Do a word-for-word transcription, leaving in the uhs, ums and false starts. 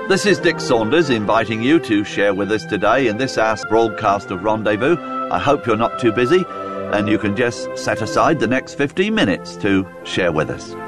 This is Dick Saunders inviting you to share with us today in this hour's broadcast of Rendezvous. I hope you're not too busy and you can just set aside the next fifteen minutes to share with us.